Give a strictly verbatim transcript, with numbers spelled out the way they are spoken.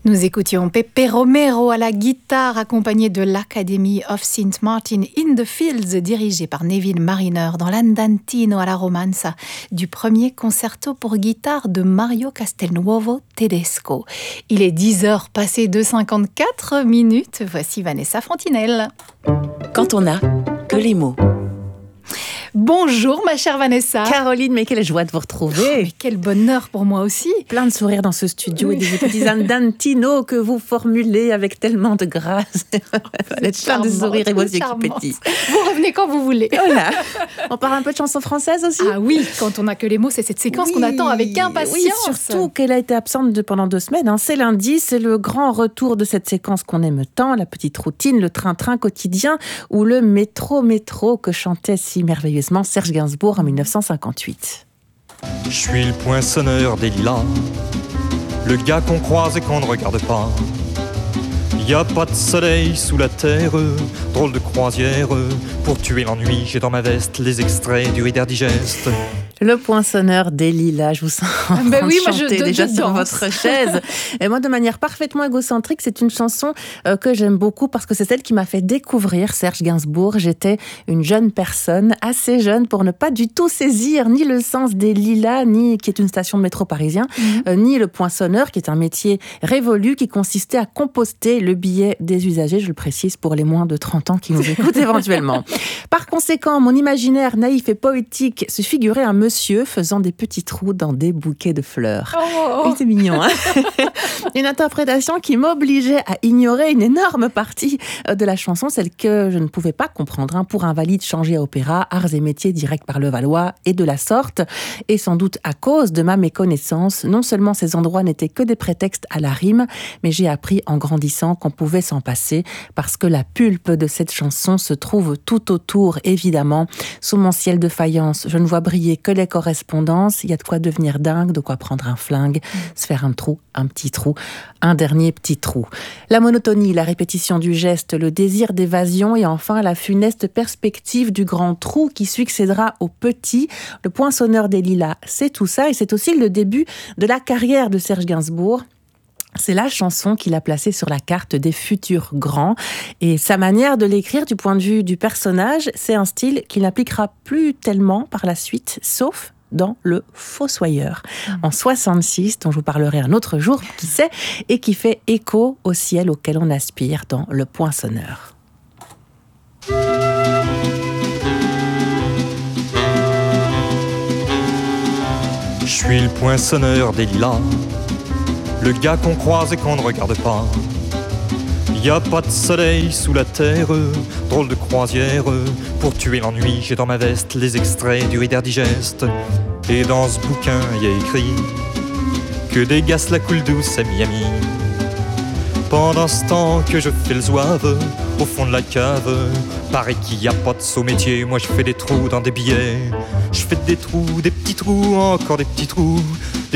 Nous écoutions Pepe Romero à la guitare, accompagné de l'Academy of Saint Martin in the Fields, dirigé par Neville Mariner dans l'Andantino alla Romanza, du premier concerto pour guitare de Mario Castelnuovo Tedesco. Il est dix heures passées de cinquante-quatre minutes. Voici Vanessa Fontinelle. Quand on n'a que les mots. Bonjour ma chère Vanessa. Caroline, mais quelle joie de vous retrouver. Oh, mais quel bonheur pour moi aussi. Plein de sourires dans ce studio oui. Et des petits andantino que vous formulez avec tellement de grâce. Vous êtes plein de sourires et vos yeux qui pétillent. Vous revenez quand vous voulez. Voilà. On parle un peu de chansons françaises aussi. Ah oui, quand on n'a que les mots, c'est cette séquence oui. qu'on attend avec impatience. Oui, surtout qu'elle a été absente de, pendant deux semaines. Hein. C'est lundi, c'est le grand retour de cette séquence qu'on aime tant, la petite routine, le train-train quotidien ou le métro-métro que chantait si merveilleusement Serge Gainsbourg en dix-neuf cent cinquante-huit. Je suis le poinçonneur des lilas, le gars qu'on croise et qu'on ne regarde pas. Y a pas de soleil sous la terre, drôle de croisière. Pour tuer l'ennui, j'ai dans ma veste les extraits du Reader Digest. Le poinçonneur des lilas, je vous sens en ben train oui, de moi chanter je, déjà je sur danse. votre chaise. Et moi, de manière parfaitement égocentrique, c'est une chanson euh, que j'aime beaucoup parce que c'est celle qui m'a fait découvrir Serge Gainsbourg. J'étais une jeune personne, assez jeune pour ne pas du tout saisir ni le sens des lilas, ni qui est une station de métro parisien, mm-hmm. euh, ni le poinçonneur, qui est un métier révolu qui consistait à composter le billet des usagers, je le précise pour les moins de trente ans qui nous écoutent éventuellement. Par conséquent, mon imaginaire naïf et poétique se figurait un monsieur faisant des petits trous dans des bouquets de fleurs. Oh, oh, oh. Oui, c'est mignon, hein. Une interprétation qui m'obligeait à ignorer une énorme partie de la chanson, celle que je ne pouvais pas comprendre. Hein, pour Invalide changé à opéra, arts et métiers direct par Levallois et de la sorte. Et sans doute à cause de ma méconnaissance, non seulement ces endroits n'étaient que des prétextes à la rime, mais j'ai appris en grandissant qu'on pouvait s'en passer parce que la pulpe de cette chanson se trouve tout autour, évidemment. Sous mon ciel de faïence, je ne vois briller que les correspondances. Il y a de quoi devenir dingue, de quoi prendre un flingue, mmh. se faire un trou, un petit trou, un dernier petit trou. La monotonie, la répétition du geste, le désir d'évasion et enfin la funeste perspective du grand trou qui succédera au petit. Le poinçonneur des lilas, c'est tout ça et c'est aussi le début de la carrière de Serge Gainsbourg. C'est la chanson qu'il a placée sur la carte des futurs grands. Et sa manière de l'écrire du point de vue du personnage, c'est un style qu'il n'appliquera plus tellement par la suite, sauf dans Le Fossoyeur, en soixante-six, dont je vous parlerai un autre jour, qui sait, et qui fait écho au ciel auquel on aspire dans Le Poinçonneur. Je suis le poinçonneur des lilas, le gars qu'on croise et qu'on ne regarde pas. Y a pas de soleil sous la terre, drôle de croisière. Pour tuer l'ennui, j'ai dans ma veste les extraits du Reader Digest. Et dans ce bouquin, y a écrit que des gars la coule douce à Miami. Pendant ce temps que je fais le zouave au fond de la cave, pareil qu'il y a pas de saut métier, moi je fais des trous dans des billets. Je fais des trous, des petits trous, encore des petits trous.